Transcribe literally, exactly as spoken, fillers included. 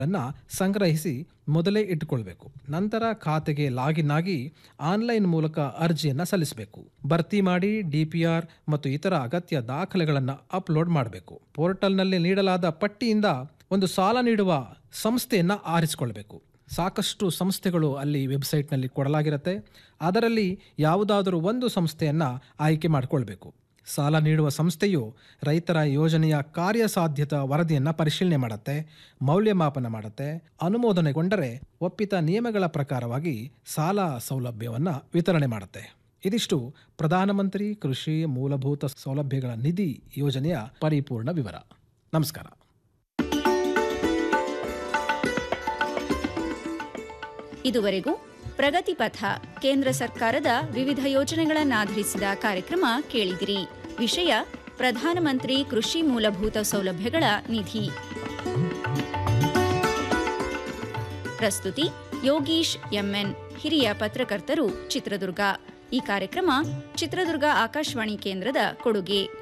ಅನ್ನು ಸಂಗ್ರಹಿಸಿ ಮೊದಲೇ ಇಟ್ಟುಕೊಳ್ಬೇಕು. ನಂತರ ಖಾತೆಗೆ ಲಾಗಿನ್ ಆಗಿ ಆನ್ಲೈನ್ ಮೂಲಕ ಅರ್ಜಿಯನ್ನು ಸಲ್ಲಿಸಬೇಕು. ಭರ್ತಿ ಮಾಡಿ ಡಿಪಿಆರ್ ಮತ್ತು ಇತರ ಅಗತ್ಯ ದಾಖಲೆಗಳನ್ನು ಅಪ್ಲೋಡ್ ಮಾಡಬೇಕು. ಪೋರ್ಟಲ್ನಲ್ಲಿ ನೀಡಲಾದ ಪಟ್ಟಿಯಿಂದ ಒಂದು ಸಾಲ ನೀಡುವ ಸಂಸ್ಥೆಯನ್ನು ಆರಿಸಿಕೊಳ್ಬೇಕು. ಸಾಕಷ್ಟು ಸಂಸ್ಥೆಗಳು ಅಲ್ಲಿ ವೆಬ್ಸೈಟ್ನಲ್ಲಿ ಕೊಡಲಾಗಿರುತ್ತೆ. ಅದರಲ್ಲಿ ಯಾವುದಾದರೂ ಒಂದು ಸಂಸ್ಥೆಯನ್ನು ಆಯ್ಕೆ ಮಾಡಿಕೊಳ್ಬೇಕು. ಸಾಲ ನೀಡುವ ಸಂಸ್ಥೆಯು ರೈತರ ಯೋಜನೆಯ ಕಾರ್ಯಸಾಧ್ಯತಾ ವರದಿಯನ್ನು ಪರಿಶೀಲನೆ ಮಾಡುತ್ತೆ, ಮೌಲ್ಯಮಾಪನ ಮಾಡುತ್ತೆ. ಅನುಮೋದನೆಗೊಂಡರೆ ಒಪ್ಪಿತ ನಿಯಮಗಳ ಪ್ರಕಾರವಾಗಿ ಸಾಲ ಸೌಲಭ್ಯವನ್ನು ವಿತರಣೆ ಮಾಡುತ್ತೆ. ಇದಿಷ್ಟು ಪ್ರಧಾನಮಂತ್ರಿ ಕೃಷಿ ಮೂಲಭೂತ ಸೌಲಭ್ಯಗಳ ನಿಧಿ ಯೋಜನೆಯ ಪರಿಪೂರ್ಣ ವಿವರ. ನಮಸ್ಕಾರ. ಇದುವರೆಗೂ ಪ್ರಗತಿ ಪಥ ಕೇಂದ್ರ ಸರ್ಕಾರದ ವಿವಿಧ ಯೋಜನೆಗಳನ್ನಾಧರಿಸಿದ ಕಾರ್ಯಕ್ರಮ ಕೇಳಿದಿರಿ. ವಿಷಯ ಪ್ರಧಾನಮಂತ್ರಿ ಕೃಷಿ ಮೂಲಭೂತ ಸೌಲಭ್ಯಗಳ ನಿಧಿ. ಪ್ರಸ್ತುತಿ ಯೋಗೀಶ್ ಎಂಎನ್, ಹಿರಿಯ ಪತ್ರಕರ್ತರು, ಚಿತ್ರದುರ್ಗ. ಈ ಕಾರ್ಯಕ್ರಮ ಚಿತ್ರದುರ್ಗ ಆಕಾಶವಾಣಿ ಕೇಂದ್ರದ ಕೊಡುಗೆ.